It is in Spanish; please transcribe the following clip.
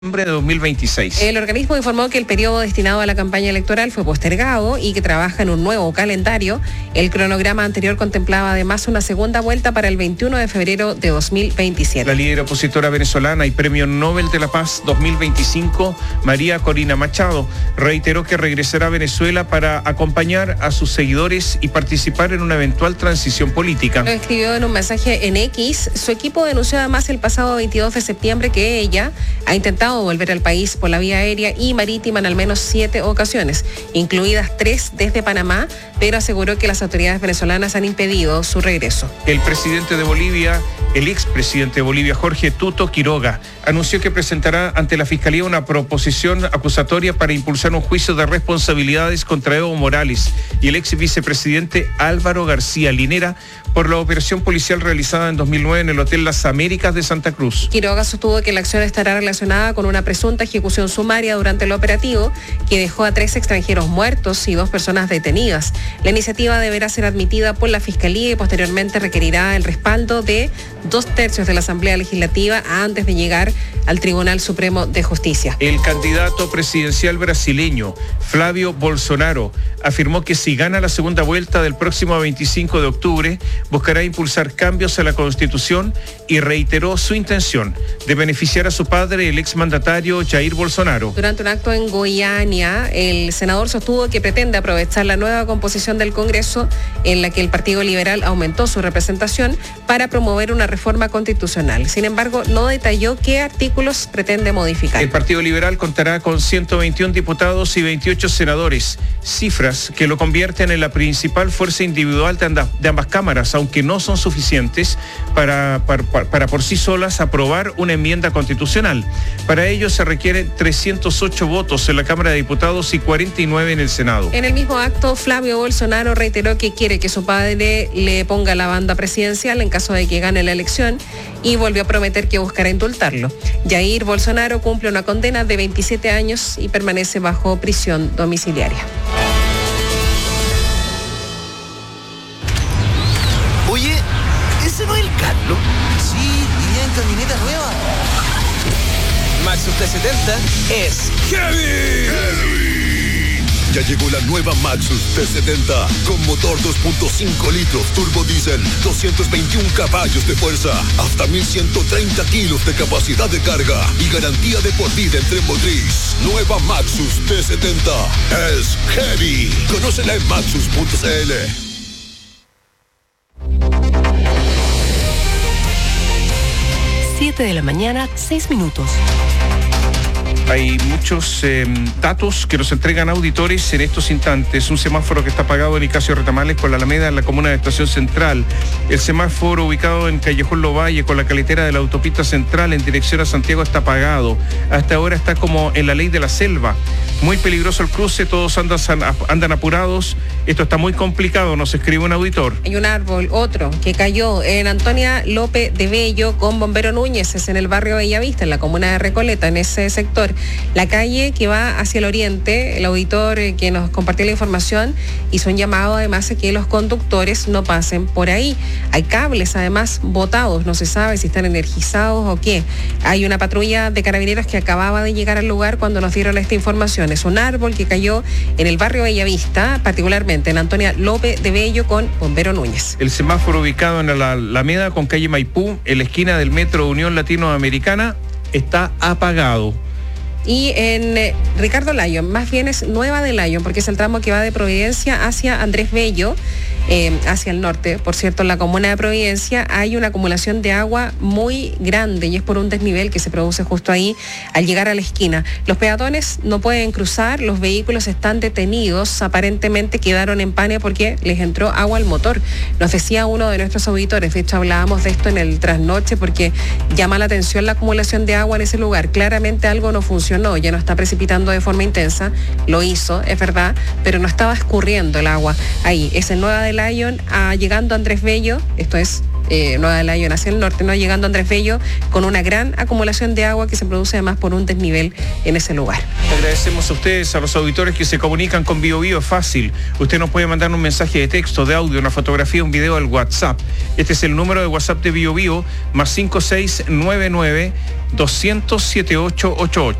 de 2026. El organismo informó que el periodo destinado a la campaña electoral fue postergado y que trabaja en un nuevo calendario. El cronograma anterior contemplaba además una segunda vuelta para el 21 de febrero de 2027. La líder opositora venezolana y Premio Nobel de la Paz 2025, María Corina Machado, reiteró que regresará a Venezuela para acompañar a sus seguidores y participar en una eventual transición política. Lo escribió en un mensaje en X. Su equipo denunció además el pasado 22 de septiembre que ella ha intentado volver al país por la vía aérea y marítima en al menos 7 ocasiones, incluidas 3 desde Panamá, pero aseguró que las autoridades venezolanas han impedido su regreso. El presidente de Bolivia, el expresidente de Bolivia, Jorge Tuto Quiroga, anunció que presentará ante la Fiscalía una proposición acusatoria para impulsar un juicio de responsabilidades contra Evo Morales y el ex vicepresidente Álvaro García Linera por la operación policial realizada en 2009 en el Hotel Las Américas de Santa Cruz. Quiroga sostuvo que la acción estará relacionada con una presunta ejecución sumaria durante el operativo que dejó a 3 extranjeros muertos y 2 personas detenidas. La iniciativa deberá ser admitida por la Fiscalía y posteriormente requerirá el respaldo de 2/3 de la Asamblea Legislativa antes de llegar al Tribunal Supremo de Justicia. El candidato presidencial brasileño, Flavio Bolsonaro, afirmó que si gana la segunda vuelta del próximo 25 de octubre, buscará impulsar cambios a la Constitución y reiteró su intención de beneficiar a su padre, el exmandatario Jair Bolsonaro. Durante un acto en Goiânia, el senador sostuvo que pretende aprovechar la nueva composición del Congreso, en la que el Partido Liberal aumentó su representación, para promover una reforma constitucional. Sin embargo, no detalló qué artículos pretende modificar. El Partido Liberal contará con 121 diputados y 28 senadores, cifras que lo convierten en la principal fuerza individual de ambas cámaras, aunque no son suficientes para por sí solas aprobar una enmienda constitucional. Para ello se requieren 308 votos en la Cámara de Diputados y 49 en el Senado. En el mismo acto, Flavio Bolsonaro reiteró que quiere que su padre le ponga la banda presidencial en caso de que gane la elección y volvió a prometer que buscará indultarlo. Jair Bolsonaro cumple una condena de 27 años y permanece bajo prisión domiciliaria. Oye, ¿ese no es el Carlos? Sí, iría en camioneta nueva. Maxus T70 es Heavy. Ya llegó la nueva Maxus T70 con motor 2.5 litros turbo diésel, 221 caballos de fuerza, hasta 1130 kilos de capacidad de carga y garantía de por vida en tren motriz. Nueva Maxus T70 es Heavy. Conócela en maxus.cl. 7 de la mañana, 6 minutos. Hay muchos datos que nos entregan auditores en estos instantes. Un semáforo que está apagado en Nicasio Retamales con la Alameda en la comuna de Estación Central. El semáforo ubicado en Callejón Lovalle con la caletera de la autopista central en dirección a Santiago está apagado. Hasta ahora está como en la ley de la selva. Muy peligroso el cruce, todos andan apurados. Esto está muy complicado, nos escribe un auditor. Hay un árbol, otro, que cayó en Antonia López de Bello con Bombero Núñez, es en el barrio Bellavista, en la comuna de Recoleta, en ese sector. La calle que va hacia el oriente, el auditor que nos compartió la información hizo un llamado además a que los conductores no pasen por ahí. Hay cables además botados, no se sabe si están energizados o qué. Hay una patrulla de carabineros que acababa de llegar al lugar cuando nos dieron esta información. Es un árbol que cayó en el barrio Bellavista, particularmente en Antonia López de Bello con Bombero Núñez. El semáforo ubicado en la Alameda con calle Maipú, en la esquina del metro Unión Latinoamericana, está apagado. Y en Ricardo Lyon, más bien es Nueva de Lyon, porque es el tramo que va de Providencia hacia Andrés Bello, hacia el norte. Por cierto, en la comuna de Providencia hay una acumulación de agua muy grande y es por un desnivel que se produce justo ahí al llegar a la esquina. Los peatones no pueden cruzar, los vehículos están detenidos, aparentemente quedaron en Pania porque les entró agua al motor. Nos decía uno de nuestros auditores, de hecho hablábamos de esto en el trasnoche porque llama la atención la acumulación de agua en ese lugar. Claramente algo no funcionó, ya no está precipitando de forma intensa, lo hizo, es verdad, pero no estaba escurriendo el agua ahí. Es el Nueva de Lyon, llegando a Andrés Bello, esto es Nueva Lyon hacia el norte, ¿no? Llegando a Andrés Bello con una gran acumulación de agua que se produce además por un desnivel en ese lugar. Agradecemos a ustedes, a los auditores que se comunican con Bio Bio. Fácil. Usted nos puede mandar un mensaje de texto, de audio, una fotografía, un video al WhatsApp. Este es el número de WhatsApp de Bio Bio, +5699 200 7888.